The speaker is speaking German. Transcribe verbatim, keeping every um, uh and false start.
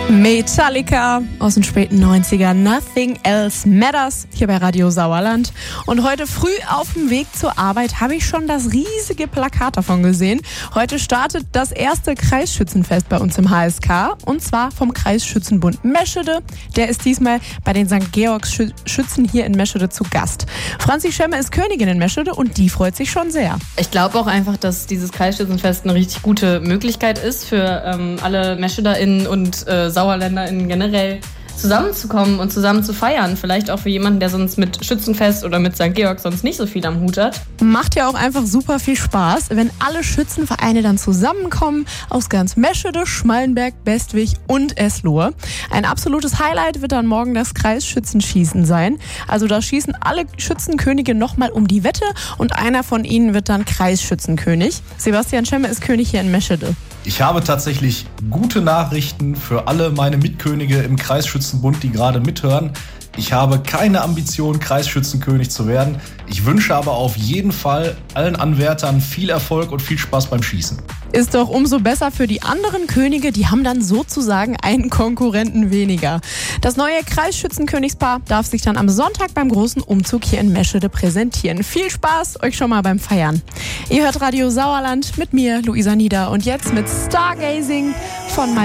Metallica aus den späten neunzigern, Nothing Else Matters, hier bei Radio Sauerland. Und heute früh auf dem Weg zur Arbeit habe ich schon das riesige Plakat davon gesehen. Heute startet das erste Kreisschützenfest bei uns im H S K, und zwar vom Kreisschützenbund Meschede. Der ist diesmal bei den Sankt Georgs Schützen hier in Meschede zu Gast. Franzi Schemme ist Königin in Meschede und die freut sich schon sehr. Ich glaube auch einfach, dass dieses Kreisschützenfest eine richtig gute Möglichkeit ist für ähm, alle MeschederInnen und äh, SauerländerInnen generell zusammenzukommen und zusammen zu feiern. Vielleicht auch für jemanden, der sonst mit Schützenfest oder mit Sankt Georg sonst nicht so viel am Hut hat. Macht ja auch einfach super viel Spaß, wenn alle Schützenvereine dann zusammenkommen aus ganz Meschede, Schmallenberg, Bestwig und Eslohe. Ein absolutes Highlight wird dann morgen das Kreisschützenschießen sein. Also da schießen alle Schützenkönige nochmal um die Wette und einer von ihnen wird dann Kreisschützenkönig. Sebastian Schemme ist König hier in Meschede. Ich habe tatsächlich gute Nachrichten für alle meine Mitkönige im Kreisschützenbund, die gerade mithören. Ich habe keine Ambition, Kreisschützenkönig zu werden. Ich wünsche aber auf jeden Fall allen Anwärtern viel Erfolg und viel Spaß beim Schießen. Ist doch umso besser für die anderen Könige, die haben dann sozusagen einen Konkurrenten weniger. Das neue Kreisschützenkönigspaar darf sich dann am Sonntag beim großen Umzug hier in Meschede präsentieren. Viel Spaß euch schon mal beim Feiern. Ihr hört Radio Sauerland mit mir, Luisa Nieder, und jetzt mit Stargazing von